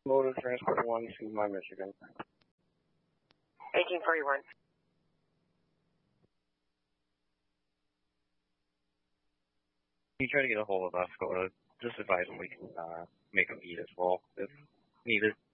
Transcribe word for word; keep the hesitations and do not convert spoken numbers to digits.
Motor Transport one, Seymour, Michigan. eighteen forty-one. You try to get a hold of us, go to just advise them we can uh, make them eat as well if needed.